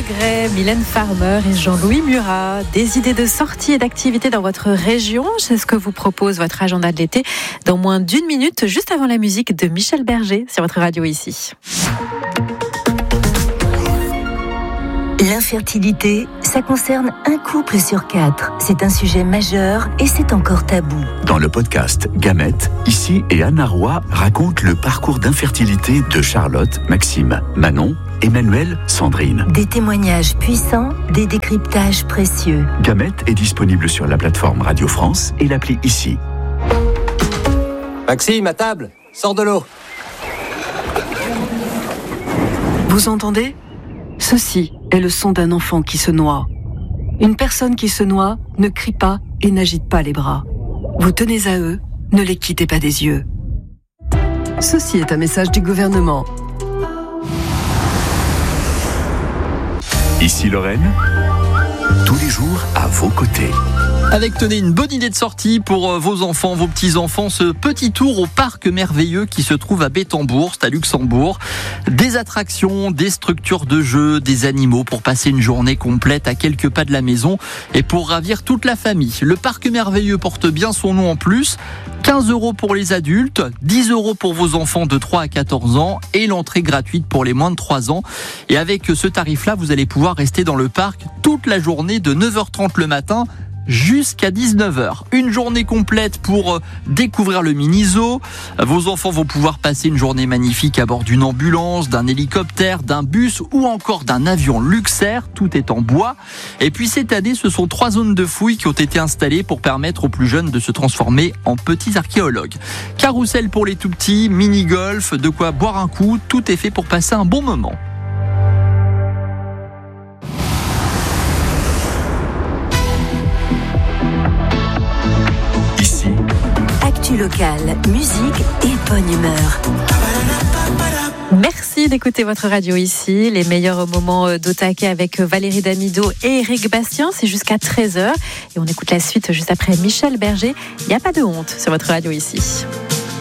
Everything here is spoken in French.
Legret, Mylène Farmer et Jean-Louis Murat. Des idées de sorties et d'activités dans votre région, c'est ce que vous propose votre agenda de l'été dans moins d'1 minute, juste avant la musique de Michel Berger sur votre radio ici. L'infertilité, ça concerne un couple sur 4. C'est un sujet majeur et c'est encore tabou. Dans le podcast Gamètes, ici et Anna Roy racontent le parcours d'infertilité de Charlotte, Maxime, Manon, Emmanuel, Sandrine. Des témoignages puissants, des décryptages précieux. Gamètes est disponible sur la plateforme Radio France et l'appli ici. Maxime, à table, sors de l'eau. Vous entendez ? Ceci est le son d'un enfant qui se noie. Une personne qui se noie ne crie pas et n'agite pas les bras. Vous tenez à eux, ne les quittez pas des yeux. Ceci est un message du gouvernement. Ici Lorraine, tous les jours à vos côtés. Avec, tenez, une bonne idée de sortie pour vos enfants, vos petits-enfants, ce petit tour au parc merveilleux qui se trouve à Bettembourg, c'est à Luxembourg. Des attractions, des structures de jeux, des animaux pour passer une journée complète à quelques pas de la maison et pour ravir toute la famille. Le parc merveilleux porte bien son nom en plus. 15 € pour les adultes, 10 € pour vos enfants de 3 à 14 ans et l'entrée gratuite pour les moins de 3 ans. Et avec ce tarif-là, vous allez pouvoir rester dans le parc toute la journée de 9h30 le matin jusqu'à 19h. Une journée complète pour découvrir le mini-zoo. Vos enfants vont pouvoir passer une journée magnifique à bord d'une ambulance, d'un hélicoptère, d'un bus ou encore d'un avion Luxair. Tout est en bois. Et puis cette année, ce sont 3 zones de fouilles qui ont été installées pour permettre aux plus jeunes de se transformer en petits archéologues. Carrousel pour les tout petits, mini-golf, de quoi boire un coup. Tout est fait pour passer un bon moment. Locale, musique et bonne humeur. Merci d'écouter votre radio ici. Les meilleurs moments d'Otake avec Valérie Damido et Eric Bastien, c'est jusqu'à 13h. Et on écoute la suite juste après Michel Berger. Il n'y a pas de honte sur votre radio ici.